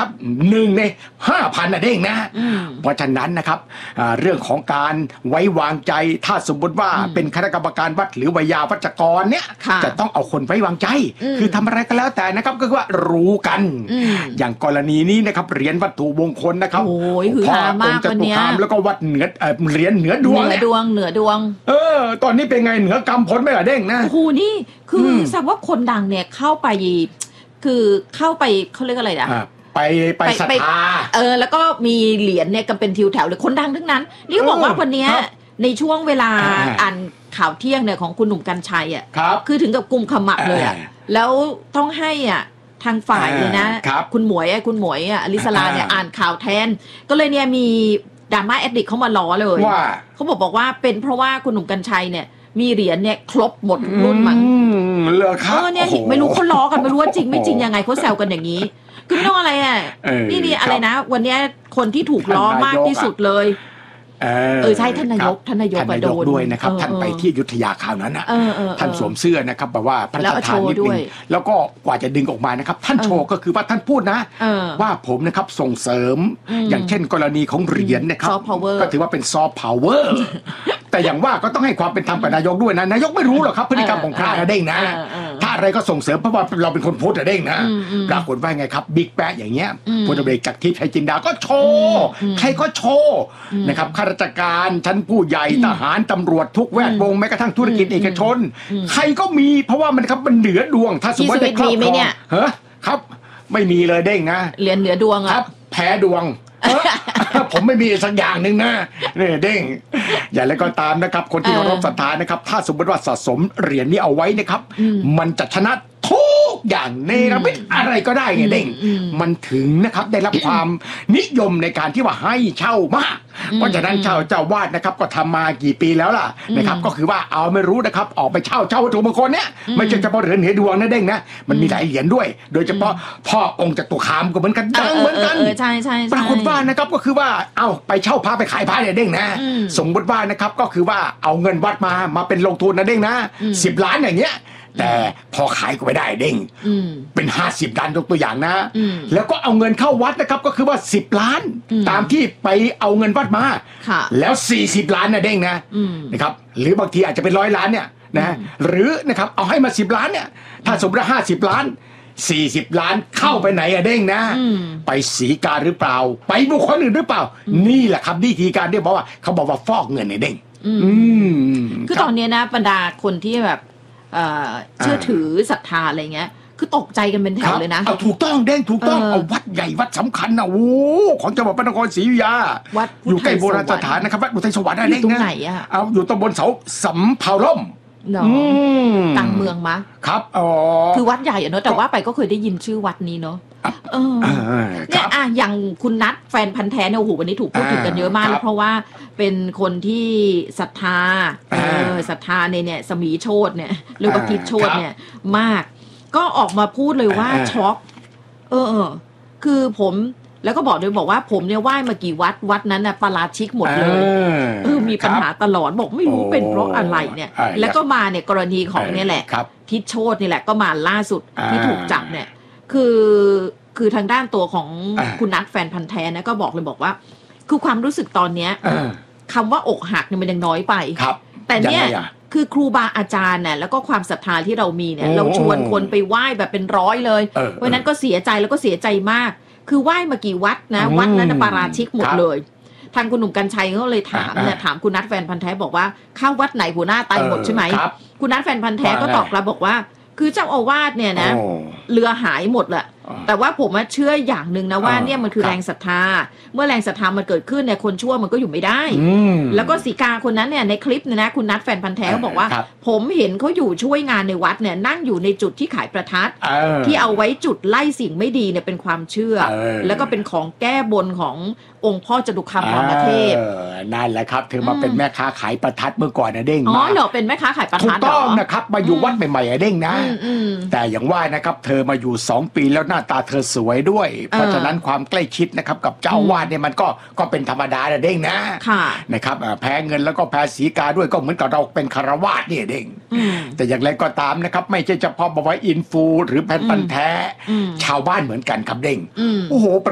นะครับ1 ใน 5,000นะเด้งนะเพราะฉะนั้นนะครับเรื่องของการไว้วางใจถ้าสมมติว่าเป็นคณะกรรมการวัดหรือวิยาวัจกรเนี่ยจะต้องเอาคนไว้วางใจคือทำอะไรก็แล้วแต่นะครับก็คือว่ารู้กันอย่างกรณีนี้นะครับเหรียญวัตถุมงคลนะครับพ่อองค์จตุคามแล้วก็วัดเหรียญเหนือดวงตอนนี้เป็นไงเหนือกรรมผลไม่ล่ะเด้งนะโอ้โหนี่คือทราบว่าคนดังเนี่ยเข้าไปคือเข้าไปเขาเรียกอะไรนะไปศรัทธาแล้วก็มีเหรียญเนี่ยกันเป็นทิวแถวเลยคนดังทั้งนั้นนี่ก็บอกว่าวันนี้ในช่วงเวลาอ่านข่าวเที่ยงเนี่ยของคุณหนุ่มกรรชัยอ่ะคือถึงกับกุมขมับเลยอ่ะแล้วต้องให้อ่ะทางฝ่ายเลยนะคุณหมวยอลิสลาเนี่ยอ่านข่าวแทนก็เลยเนี่ยมีดราม่าแอดดิกเข้ามาล้อเลยเขาบอกว่าเป็นเพราะว่าคุณหนุ่มกรรชัยเนี่ยมีเหรียญเนี่ยครบหมดรุ่นมั้งเนี่ยไม่รู้เขาล้อกันไม่รู้ว่าจริงไม่จริงยังไงเขาแซวกันอย่างนี้คือไม่ต้องอะไรอ่ะนี่อะไรนะวันนี้คนที่ถูกล้อมากที่สุดเลยใช่ท่านนายกโดนด้วยนะครับท่านไปที่อยุธยาคราวนั้นนะท่านสวมเสื้อนะครับแบบว่าพระราชทานนิดนึงแล้วก็กว่าจะดึงออกมานะครับท่านโชว์ก็คือว่าท่านพูดนะว่าผมนะครับส่งเสริมอย่างเช่นกรณีของเหรียญนะครับก็ถือว่าเป็นซอฟต์พาวเวอร์แต่อย่างว่าก็ต้องให้ความเป็นธรรมกับนายกด้วยนะนายกไม่รู้หรอกครับพฤติกรรมของพระเด้งนะถ้าอะไรก็ส่งเสริมเพราะว่าเราเป็นคนพูดเด้งนะปรากฏว่าไงครับบิ๊กแป๊ะอย่างเงี้ยพลเอกจากทิพย์ชัยจินดาก็โชว์ใครก็โชว์นะครับข้าราชการชั้นผู้ใหญ่ทหารตำรวจทุกแวดวงแม้กระทั่งธุรกิจเอกชนใครก็มีเพราะว่ามันครับมันเหนือดวงถ้าสมมติได้ครอบครองครับไม่มีเลยเด้งนะเหรียญเหนือดวงครับแพ้ดวงผมไม่มีสักอย่างหนึ่งนะนี่เด้งอย่างไรก็ตามนะครับคนที่เคารพศรัทธานะครับถ้าสมมติว่าสะสมเหรียญนี้เอาไว้นะครับมันจะชนะทุกอย่างในระดับอะไรก็ได้ไงเด้งมันถึงนะครับได้รับความนิยมในการที่ว่าให้เช่ามากเพราะฉะนั้นเจ้าวาดนะครับก็ทำมากี่ปีแล้วล่ะนะครับก็คือว่าเอาไม่รู้นะครับออกไปเช่าวัตถุมงคลเนี่ยไม่ใช่เฉพาะเหรียญเหนือดวงนะเด้งนะมันมีหลายเหรียญด้วยโดยเฉพาะพ่อองค์จตุคามก็เหมือนกันดังเหมือนกันใช่ปรากฏว่านะครับก็คือว่าเอาไปเช่าพระไปขายพระเนี่ยเด้งนะสมมติว่านะครับก็คือว่าเอาเงินวัดมาเป็นลงทุนนะเด้งนะ10 ล้านอย่างเงี้ยแต่พอขายก็ไม่ได้เด้งเป็น50 ล้านยกตัวอย่างนะแล้วก็เอาเงินเข้าวัดนะครับก็คือว่า10 ล้านตามที่ไปเอาเงินวัดมาแล้ว40 ล้านนะเด้งนะครับหรือบางทีอาจจะเป็น100 ล้านเนี่ยนะหรือนะครับเอาให้มา10 ล้านเนี่ยถ้าสมมติว่า50 ล้าน40 ล้านเข้าไปไหนอะเด้งนะไปสีกาหรือเปล่าไปบุคคลอื่นหรือเปล่านี่แหละครับวิธีการที่บอกว่าเขาบอกว่าฟอกเงินเนี่ยเด้งคือตอนนี้นะบรรดาคนที่แบบเชื่อถือศรัทธาอะไรเงี้ยคือตกใจกันเป็นแถวเลยนะเอาถูกต้องเด้งถูกต้องเอาวัดใหญ่วัดสำคัญนะโอ้ของจังหวัดพระนครศรีอยุธยาวัดอยู่ใกล้โบราณสถานนะครับวัดอุทัยสวรรค์ได้เด้งนะเอาอยู่ตำบลเสาสำเภาล่มกลางเมืองมะครับคือวัดใหญ่เนอะแต่ว่าไปก็เคยได้ยินชื่อวัดนี้เนอะเนี่ยอย่างคุณนัทแฟนพันธ์แท้เนี่ยโอ้โหวันนี้ถูกพูดถึงกันเยอะมากเพราะว่าเป็นคนที่ศรัทธาเนี่ยสมีโชติเนี่ยหรือว่าทิศโชติเนี่ยมากก็ออกมาพูดเลยว่าช็อกคือผมแล้วก็บอกว่าผมเนี่ยไหว้มากี่วัดนั้นน่ะปาราชิกหมดเลยมีปัญหาตลอดบอกไม่รู้เป็นเพราะอะไรเนี่ยแล้วก็มาเนี่ยกรณีของเนี่ยแหละทิศโชตินี่แหละก็มาล่าสุดที่ถูกจับเนี่ยคือทางด้านตัวของคุณนัทแฟนพันธ์แท้นะก็บอกว่าคือความรู้สึกตอนเนี้ยคำว่าอกหักเนี่ยมันยังน้อยไปแต่เนี่ยคือครูบาอาจารย์เนี่ยแล้วก็ความศรัทธาที่เรามีเนี่ยเราชวนคนไปไหว้แบบเป็น100เลยเพราะนั้นก็เสียใจแล้วก็เสียใจมากคือไหว้มากี่วัดนะวัดนั้นปาราชิกหมดเลยทางคุณหนุ่มกรรชัยก็เลยถามคุณนัทแฟนพันธ์แท้บอกว่าเข้าวัดไหนหัวหน้าตายหมดใช่ไหมคุณนัทแฟนพันธ์แท้ก็ตอบกลับบอกว่าคือเจ้าอาวาสเนี่ยนะเรือหายหมดแหละแต่ว่าผมเชื่ออย่างหนึ่งนะว่าเนี่ยมันคือแรงศรัทธาเมื่อแรงศรัทธามันเกิดขึ้นเนี่ยคนชั่วมันก็อยู่ไม่ได้แล้วก็สีกาคนนั้นเนี่ยในคลิปเนี่ยนะคุณนัทแฟนพันธ์แท้เขาบอกว่าผมเห็นเขาอยู่ช่วยงานในวัดเนี่ยนั่งอยู่ในจุดที่ขายประทัดที่เอาไว้จุดไล่สิ่งไม่ดีเนี่ยเป็นความเชื่อแล้วก็เป็นของแก้บนขององค์พ่อจตุคามรามเทพนั่นแหละครับเธอมาเป็นแม่ค้าขายประทัดเมื่อก่อนนะเด้งอ๋อเหรอเป็นแม่ค้าขายประทัดถูกต้องนะครับมาอยู่วัดใหม่ๆเด้งนะแต่อย่างว่านะครับเธอมาอยู่2 ปีแล้วหน้าตาเธอสวยด้วยเพราะฉะนั้นความใกล้ชิดนะครับกับเจ้าอาวาสเนี่ยมันก็เป็นธรรมดาเด้งนะนะครับแพ้เงินแล้วก็แพ้สีกาด้วยก็เหมือนกับเราเป็นคฤหัสถ์เนี่ยเด้งแต่อย่างไรก็ตามนะครับไม่ใช่เฉพาะบอกว่าอินฟูหรือแผ่นพันธุ์แท้ชาวบ้านเหมือนกันครับเด้งโอ้โห